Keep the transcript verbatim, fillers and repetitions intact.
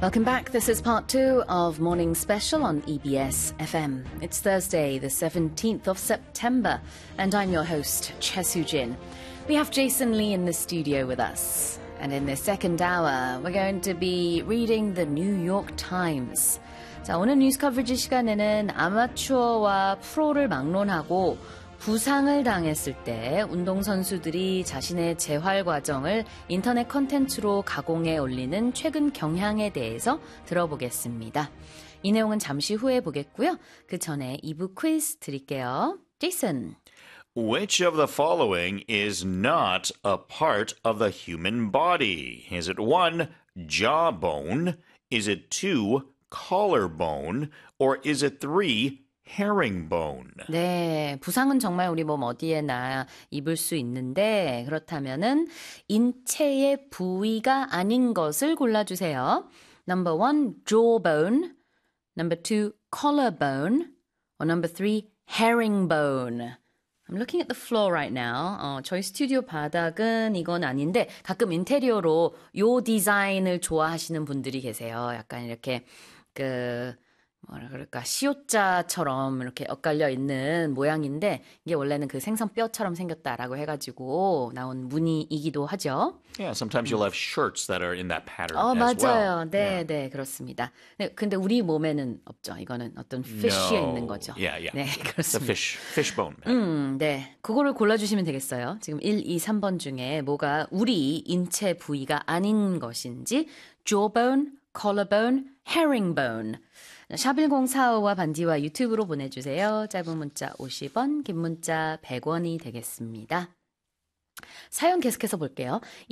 Welcome back. This is part two of Morning Special on E B S F M. It's Thursday, the seventeenth of September, and I'm your host, Choi Soo-jin. We have Jason Lee in the studio with us. And in this second hour, we're going to be reading the New York Times. 자, 오늘 뉴스 커버리지 시간에는 아마추어와 프로를 막론하고 부상을 당했을 때 운동선수들이 자신의 재활 과정을 인터넷 콘텐츠로 가공해 올리는 최근 경향에 대해서 들어보겠습니다. 이 내용은 잠시 후에 보겠고요. 그 전에 이 부 퀴즈 드릴게요. 제이슨. Which of the following is not a part of the human body? Is it one, jawbone? Is it two, collarbone? Or is it three, herringbone? 네, 부상은 정말 우리 몸 어디에나 입을 수 있는데 그렇다면은 인체의 부위가 아닌 것을 골라주세요. Number one, jawbone. Number two, collarbone. Or number three, herringbone. I'm looking at the floor right now. 어, 저희 스튜디오 바닥은 이건 아닌데 가끔 인테리어로 요 디자인을 좋아하시는 분들이 계세요. 약간 이렇게 그 뭐라 그럴까 시옷자처럼 이렇게 엇갈려 있는 모양인데 이게 원래는 그 생선뼈처럼 생겼다라고 해가지고 나온 무늬이기도 하죠. Yeah, sometimes you'll have shirts that are in that pattern 어, as 맞아요. well. 네, Yeah. 네, 그렇습니다. 네, 근데 우리 몸에는 없죠. 이거는 어떤 fish에 No. 있는 거죠. Yeah, yeah. 네, The 그렇습니다. fish, fishbone pattern. 음, 네. 그거를 골라주시면 되겠어요. 지금 일, 이, 삼 번 중에 뭐가 우리 인체 부위가 아닌 것인지 jawbone, collarbone, herringbone. 샵일공사오와 반지와 유튜브로 보내주세요. 짧은 문자 오십 원, 긴 문자 백 원이 되겠습니다. 사연 계속해서 볼게요.